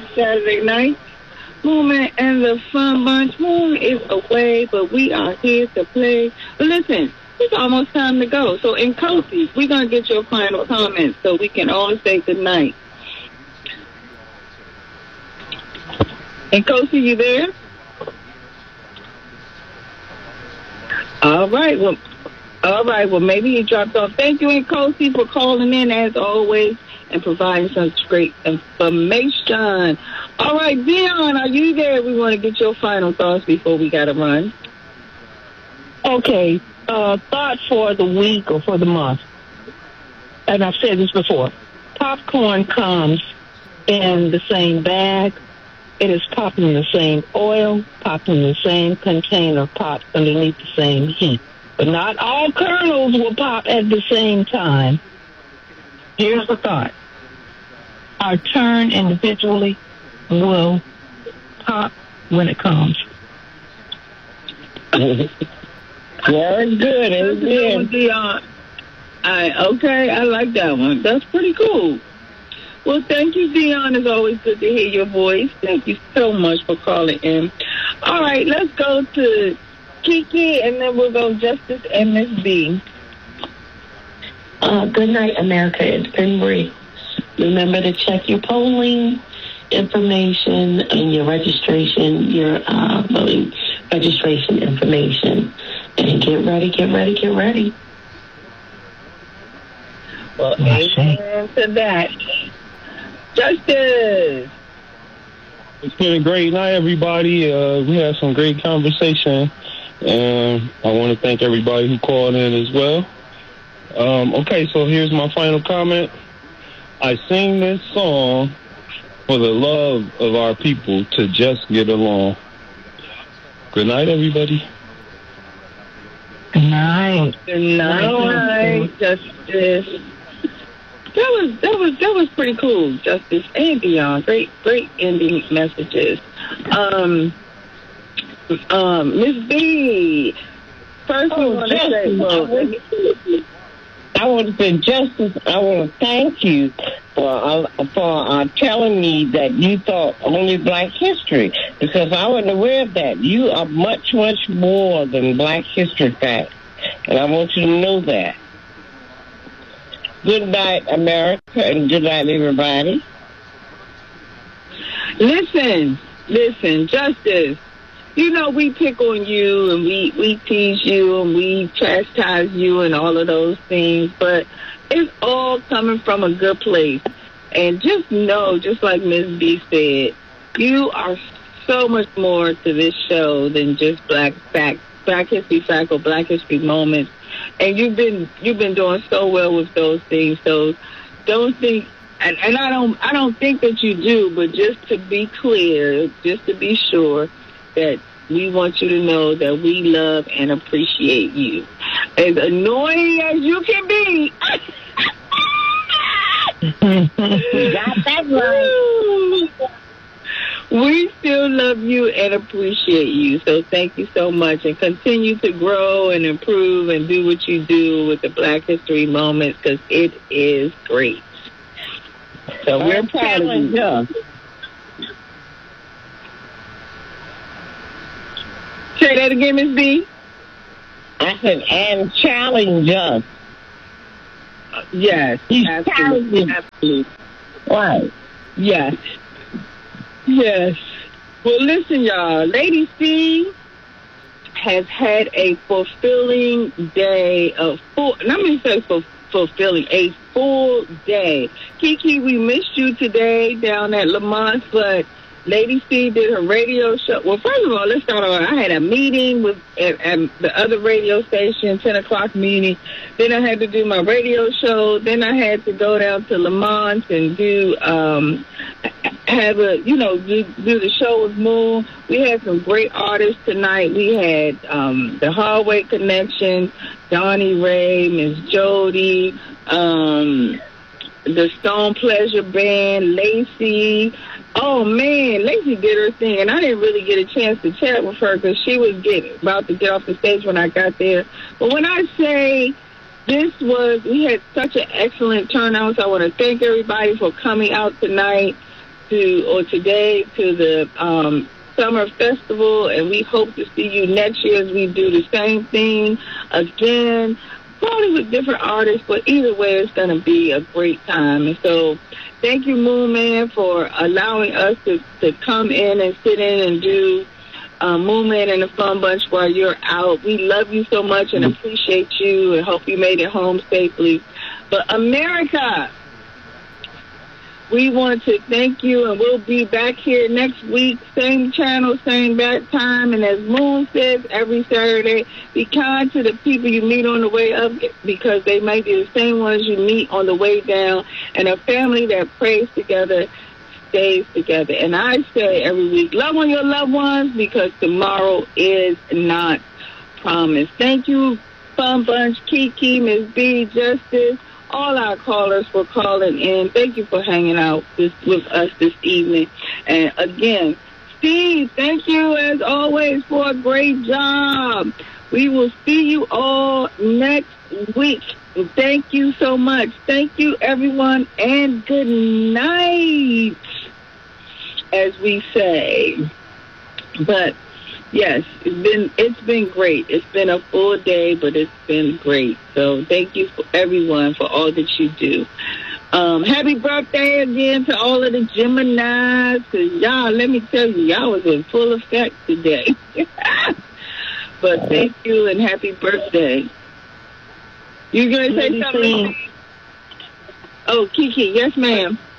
Saturday night. Movement and the Fun Bunch. Moon is away, but we are here to play. But listen, it's almost time to go. So, in Kosi, we're going to get your final comments so we can all say goodnight. And Kosi, you there? All right. Well, maybe he dropped off. Thank you, Nkosi, for calling in as always and providing such great information. All right, Dion, are you there? We want to get your final thoughts before we got to run. Okay. Thought for the week or for the month. And I've said this before. Popcorn comes in the same bag. It is popped in the same oil, popped in the same container, popped underneath the same heat. But not all kernels will pop at the same time. Here's the thought. Our turn individually will pop when it comes. Very good. Dion. Okay, I like that one. That's pretty cool. Well, thank you, Dion. It's always good to hear your voice. Thank you so much for calling in. All right, let's go to Kiki, and then we'll go Justice and Miss B. Good night, America. It's been Bree. Remember to check your polling information and your registration, voting registration information. And get ready. Well, amen to that. Justice. It's been a great night, everybody. We had some great conversation, and I want to thank everybody who called in as well. Okay, so here's my final comment. I sing this song for the love of our people to just get along. Good night, everybody. Good night. Good night, Justice. That was pretty cool, Justice and Dion. Great ending messages. Miss B. First, I want to say, Justice, I want to thank you for telling me that you thought only Black history, because I wasn't aware of that. You are much, much more than Black history facts, and I want you to know that. Good night, America, and good night, everybody. Listen, Justice. You know, we pick on you, and we tease you, and we chastise you, and all of those things, but it's all coming from a good place. And just know, just like Ms. B said, you are so much more to this show than just Black History Fact or Black History Moments. And you've been doing so well with those things. So don't think, and I don't think that you do, but just to be clear, just to be sure, that we want you to know that we love and appreciate you. As annoying as you can be. You got that right. We still love you and appreciate you. So thank you so much, and continue to grow and improve and do what you do with the Black History Moments, because it is great. So we're proud of you. Say that again, Ms. B. I said, and challenge us. Yes, absolutely. Right. Yes. Well, listen, y'all. Lady C has had a fulfilling day fulfilling, a full day. Kiki, we missed you today down at Lamont, but Lady C did her radio show. Well, first of all, let's start off. I had a meeting at the other radio station, 10 o'clock meeting. Then I had to do my radio show. Then I had to go down to Lamont and do the show with Moon. We had some great artists tonight. We had the Hallway Connection, Donnie Ray, Miss Jody, the Stone Pleasure Band, Lacey. Oh, man, Lacey did her thing, and I didn't really get a chance to chat with her because she was about to get off the stage when I got there. But when I say we had such an excellent turnout, so I want to thank everybody for coming out tonight. today to the Summer Festival, and we hope to see you next year as we do the same thing again, probably with different artists, but either way, it's going to be a great time. And so thank you, Moon Man, for allowing us to come in and sit in and do Moon Man and the Fun Bunch while you're out. We love you so much and appreciate you and hope you made it home safely. But America, we want to thank you, and we'll be back here next week, same channel, same bad time. And as Moon says, every Saturday, be kind to the people you meet on the way up, because they might be the same ones you meet on the way down. And a family that prays together stays together. And I say every week, love on your loved ones, because tomorrow is not promised. Thank you, Fun Bunch, Kiki, Ms. B, Justice, all our callers for calling in. Thank you for hanging out with us this evening. And again, Steve, thank you as always for a great job. We will see you all next week. Thank you so much. Thank you, everyone, and good night, as we say. But yes, it's been great. It's been a full day, but it's been great. So thank you for everyone for all that you do. Happy birthday again to all of the Geminis, because y'all, let me tell you, y'all was in full effect today. But thank you and happy birthday. You going to say something? Oh, Kiki, yes, ma'am.